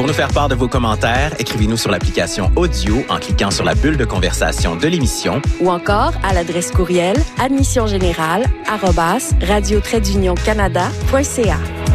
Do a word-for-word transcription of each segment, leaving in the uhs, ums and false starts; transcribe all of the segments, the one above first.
nous faire part de vos commentaires, écrivez-nous sur l'application Audio en cliquant sur la bulle de conversation de l'émission ou encore à l'adresse courriel admissiongénérale arobase radio trait d'union canada point c a.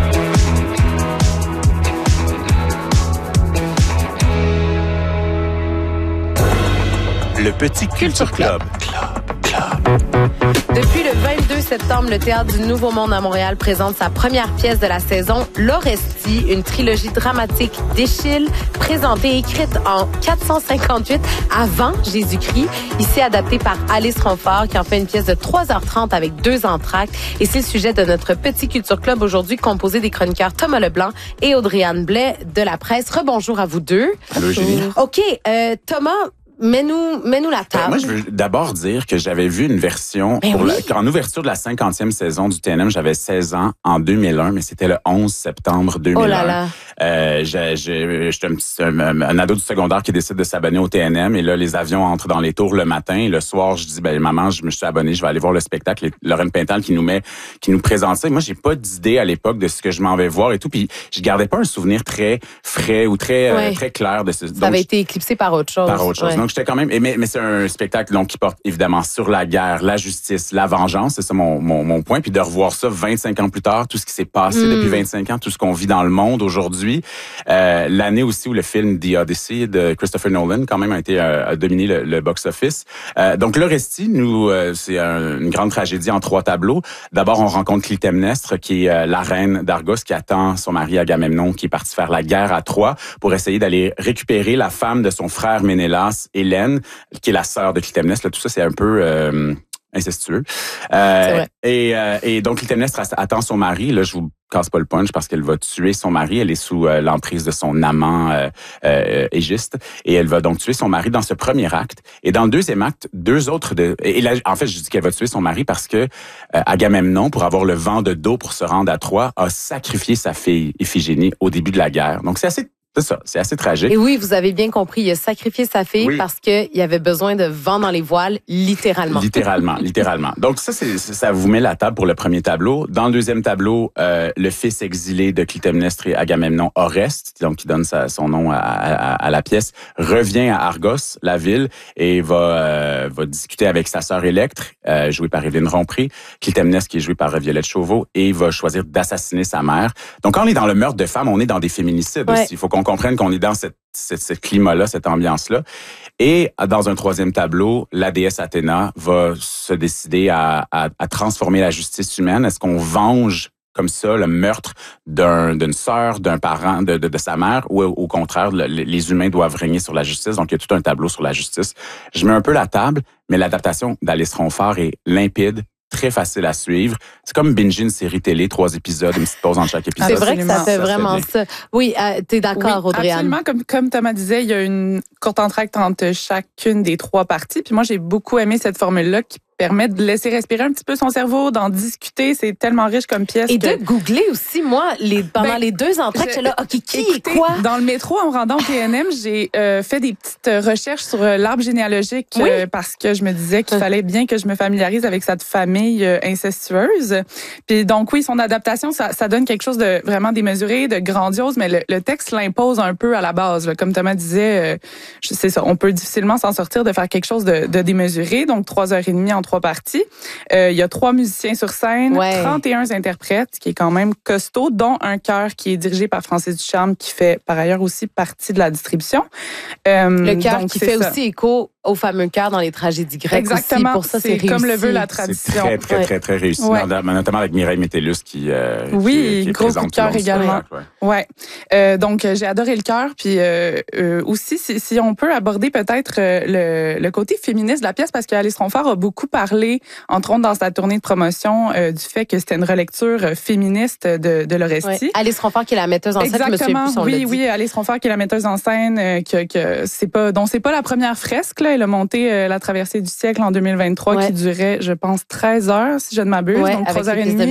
Le Petit Culture Club. Club, club. Depuis le vingt-deux septembre, le Théâtre du Nouveau Monde à Montréal présente sa première pièce de la saison, L'Orestie, une trilogie dramatique d'Échille, présentée et écrite en quatre cent cinquante-huit avant Jésus-Christ. Ici adaptée par Alice Ronfort, qui en fait une pièce de trois heures trente avec deux entr'actes. Et c'est le sujet de notre Petit Culture Club aujourd'hui, composé des chroniqueurs Thomas Leblanc et Audrey-Anne Blais de La Presse. Rebonjour à vous deux. Allô, Julie. OK, euh, Thomas... Mets-nous, mets-nous la table. Euh, moi, je veux d'abord dire que j'avais vu une version, pour oui. la, en ouverture de la cinquantième saison du T N M, j'avais seize ans en deux mille un, mais c'était le onze septembre deux mille un. Oh là là. Euh, j'ai, j'ai, j'étais un, petit, un, un ado du secondaire qui décide de s'abonner au T N M, et là, les avions entrent dans les tours le matin, et le soir, je dis, ben maman, je me suis abonné, je vais aller voir le spectacle, et Lorraine Pintal qui nous met, qui nous présente ça. Et moi, j'ai pas d'idée à l'époque de ce que je m'en vais voir et tout, puis je gardais pas un souvenir très frais ou très, ouais. euh, très clair de ce. Ça donc, avait été éclipsé par autre chose. Par autre chose. Ouais. Donc, j'étais quand même, mais, mais c'est un spectacle donc qui porte évidemment sur la guerre, la justice, la vengeance, c'est ça mon, mon, mon point. Puis de revoir ça vingt-cinq ans plus tard, tout ce qui s'est passé mm. depuis vingt-cinq ans, tout ce qu'on vit dans le monde aujourd'hui. Euh, l'année aussi où le film The Odyssey de Christopher Nolan quand même a été euh, a dominé le, le box-office. Euh, donc l'Orestie, nous, euh, c'est un, une grande tragédie en trois tableaux. D'abord, on rencontre Clytemnestre, qui est euh, la reine d'Argos, qui attend son mari Agamemnon, qui est parti faire la guerre à Troie pour essayer d'aller récupérer la femme de son frère Ménélas, Hélène, qui est la sœur de Clytemnestre. Là, tout ça, c'est un peu euh, incestueux. Euh, et, euh, et donc, Clytemnestre attend son mari. Là, je vous casse pas le punch parce qu'elle va tuer son mari. Elle est sous euh, l'emprise de son amant euh, euh, Égiste. Et elle va donc tuer son mari dans ce premier acte. Et dans le deuxième acte, deux autres... de et là, en fait, je dis qu'elle va tuer son mari parce que euh, Agamemnon, pour avoir le vent de dos pour se rendre à Troie, a sacrifié sa fille Iphigénie au début de la guerre. Donc, c'est assez... C'est ça, c'est assez tragique. Et oui, vous avez bien compris, il a sacrifié sa fille oui. parce qu'il y avait besoin de vent dans les voiles, littéralement. Littéralement, littéralement. Donc ça, c'est, ça vous met la table pour le premier tableau. Dans le deuxième tableau, euh, le fils exilé de Clytemnestre et Agamemnon, Oreste, donc qui donne sa, son nom à, à, à la pièce, revient à Argos, la ville, et va, euh, va discuter avec sa sœur Électre, euh, jouée par Évelyne Rompré, Clytemnestre qui est joué par Violette Chauveau, et va choisir d'assassiner sa mère. Donc quand on est dans le meurtre de femme, on est dans des féminicides ouais. aussi. Il faut qu'on comprenne qu'on est dans cette, cette, ce climat-là, cette ambiance-là. Et dans un troisième tableau, la déesse Athéna va se décider à, à, à transformer la justice humaine. Est-ce qu'on venge comme ça le meurtre d'un, d'une sœur, d'un parent, de, de, de sa mère, ou au contraire, le, les humains doivent régner sur la justice? Donc, il y a tout un tableau sur la justice. Je mets un peu la table, mais l'adaptation d'Alice Ronfort est limpide, très facile à suivre. C'est comme binger une série télé, trois épisodes, une petite pause entre chaque épisode. C'est vrai que ça fait ça vraiment ça. Oui, euh, t'es d'accord, oui, Audrey-Anne? Absolument. Comme, comme Thomas disait, il y a une courte entracte entre chacune des trois parties. Puis moi, j'ai beaucoup aimé cette formule-là qui permet de laisser respirer un petit peu son cerveau, d'en discuter. C'est tellement riche comme pièce. Et que... de googler aussi, moi, les, pendant ben, les deux entractes, je... là, OK, qui Écoutez, est quoi? Dans le métro, en me rendant au T N M, j'ai euh, fait des petites recherches sur euh, l'arbre généalogique oui. euh, parce que je me disais qu'il fallait bien que je me familiarise avec cette famille euh, incestueuse. Puis donc, oui, son adaptation, ça, ça donne quelque chose de vraiment démesuré, de grandiose, mais le, le texte l'impose un peu à la base. Là. Comme Thomas disait, euh, c'est ça, on peut difficilement s'en sortir de faire quelque chose de, de démesuré. Donc, trois heures et demie en trois parties. Euh, il y a trois musiciens sur scène, ouais. trente et un interprètes, qui est quand même costaud, dont un chœur qui est dirigé par Francis Ducharme, qui fait par ailleurs aussi partie de la distribution. Euh, le chœur qui fait ça. aussi écho au fameux chœur dans les tragédies grecques. Exactement. Aussi. Pour ça, c'est, c'est réussi. Comme le veut la tradition. C'est très, très, ouais. très, très réussi, ouais. notamment avec Mireille Métellus qui, euh, oui, qui, qui gros coup de cœur également. Ouais. ouais. Euh, donc, j'ai adoré le chœur. Puis euh, euh, aussi, si, si on peut aborder peut-être euh, le, le côté féministe de la pièce, parce qu'Alice Ronfort a beaucoup parlé, entre autres dans sa tournée de promotion, euh, du fait que c'était une relecture féministe de, de l'Orestie. Ouais. Alice Ronfort qui est la metteuse en scène, Exactement. je me souviens plus, on oui, l'a dit. oui, Alice Ronfort qui est la metteuse en scène, euh, que, que c'est pas, dont c'est pas la première fresque. Là. Elle a monté euh, La traversée du siècle en deux mille vingt-trois, ouais. qui durait, je pense, treize heures, si je ne m'abuse, ouais, donc trois heures et demie.